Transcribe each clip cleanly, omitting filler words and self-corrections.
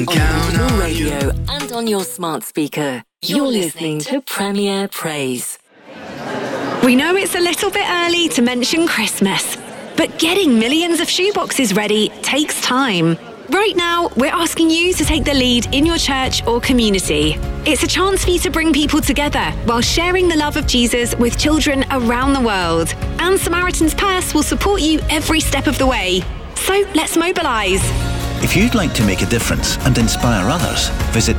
On digital radio and on your smart speaker. You're listening to Premier Praise. We know it's a little bit early to mention Christmas, but getting millions of shoeboxes ready takes time. Right now, we're asking you to take the lead in your church or community. It's a chance for you to bring people together while sharing the love of Jesus with children around the world. And Samaritan's Purse will support you every step of the way. So let's mobilise. If you'd like to make a difference and inspire others, visit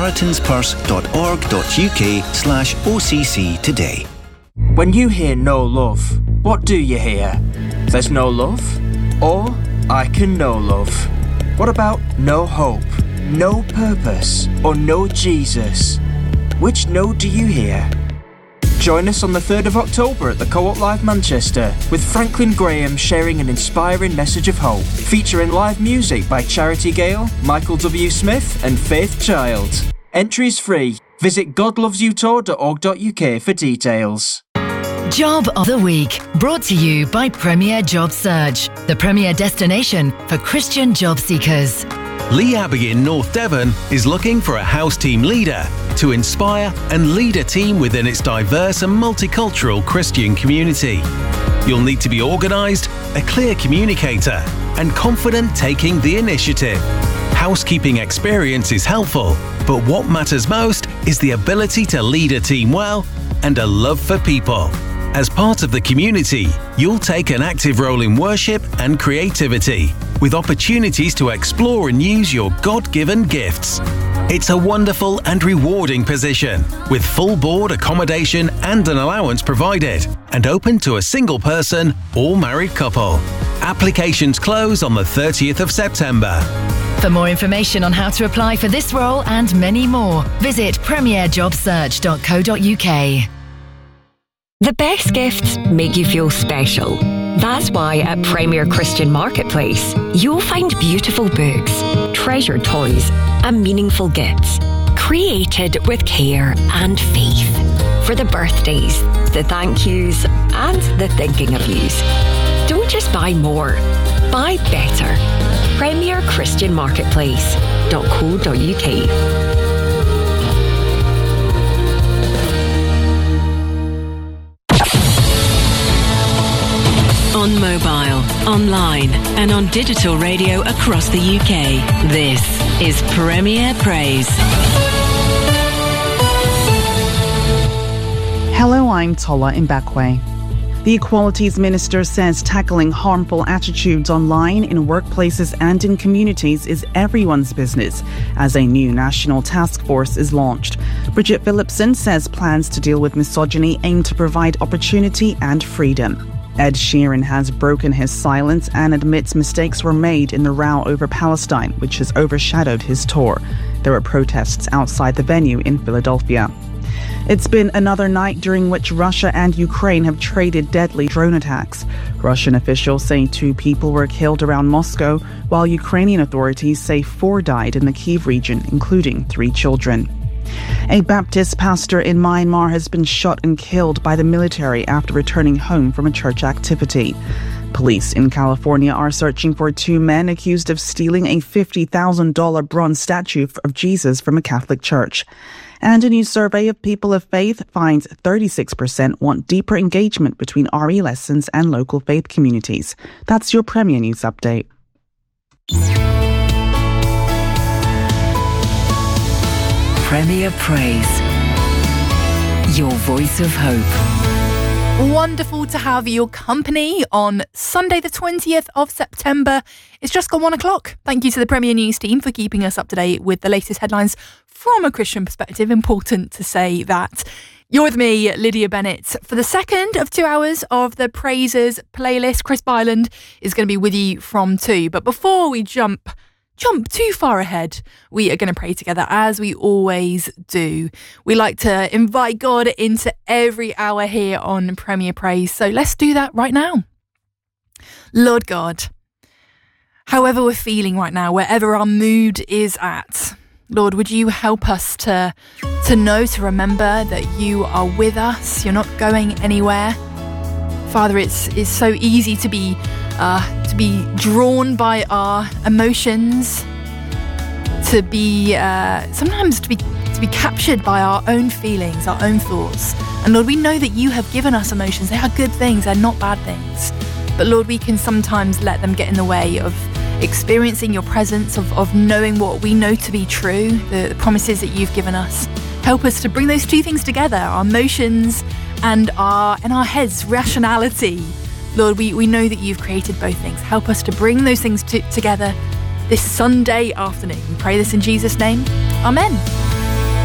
samaritanspurse.org.uk/OCC today. When you hear no love, what do you hear? There's no love? Or I can know love? What about no hope, no purpose, or no Jesus? Which no do you hear? Join us on the 3rd of October at the Co-op Live Manchester with Franklin Graham sharing an inspiring message of hope, featuring live music by Charity Gale, Michael W. Smith and Faith Child. Entries free. Visit godlovesyoutour.org.uk for details. Job of the Week, brought to you by Premier Job Search, the premier destination for Christian job seekers. Lee Abbey in North Devon is looking for a house team leader to inspire and lead a team within its diverse and multicultural Christian community. You'll need to be organised, a clear communicator, and confident taking the initiative. Housekeeping experience is helpful, but what matters most is the ability to lead a team well and a love for people. As part of the community, you'll take an active role in worship and creativity, with opportunities to explore and use your God-given gifts. It's a wonderful and rewarding position, with full board accommodation and an allowance provided, and open to a single person or married couple. Applications close on the 30th of September. For more information on how to apply for this role and many more, visit premierjobsearch.co.uk. The best gifts make you feel special. That's why at Premier Christian Marketplace, you'll find beautiful books, treasured toys, and meaningful gifts, created with care and faith. For the birthdays, the thank yous, and the thinking of yous. Don't just buy more, buy better. Premier Christian Marketplace.co.uk. On mobile, online, and on digital radio across the UK. This is Premier Praise. Hello, I'm Tola Mbakwe. The Equalities Minister says tackling harmful attitudes online in workplaces and in communities is everyone's business, as a new national task force is launched. Bridget Phillipson says plans to deal with misogyny aim to provide opportunity and freedom. Ed Sheeran has broken his silence and admits mistakes were made in the row over Palestine, which has overshadowed his tour. There were protests outside the venue in Philadelphia. It's been another night during which Russia and Ukraine have traded deadly drone attacks. Russian officials say 2 people were killed around Moscow, while Ukrainian authorities say 4 died in the Kyiv region, including 3 children. A Baptist pastor in Myanmar has been shot and killed by the military after returning home from a church activity. Police in California are searching for 2 men accused of stealing a $50,000 bronze statue of Jesus from a Catholic church. And a new survey of people of faith finds 36% want deeper engagement between RE lessons and local faith communities. That's your Premier News Update. Premier Praise. Your voice of hope. Wonderful to have your company on Sunday the 20th of September. It's just gone 1 o'clock. Thank you to the Premier News team for keeping us up to date with the latest headlines from a Christian perspective. Important to say that. You're with me, Lydia Bennett, for the second of 2 hours of the Praises playlist. Chris Byland is going to be with you from 2. But before we jump too far ahead, we are going to pray together as we always do. We like to invite God into every hour here on Premier Praise. So let's do that right now. Lord God, however we're feeling right now, wherever our mood is at, Lord, would you help us to know, to remember that you are with us. You're not going anywhere. Father, it's so easy to be drawn by our emotions, to be sometimes to be captured by our own feelings, our own thoughts. And Lord, we know that you have given us emotions. They are good things, they're not bad things. But Lord, we can sometimes let them get in the way of experiencing your presence, of knowing what we know to be true, the promises that you've given us. Help us to bring those two things together, our emotions and our heads, rationality. Lord, we know that you've created both things. Help us to bring those things together this Sunday afternoon. We pray this in Jesus' name. Amen.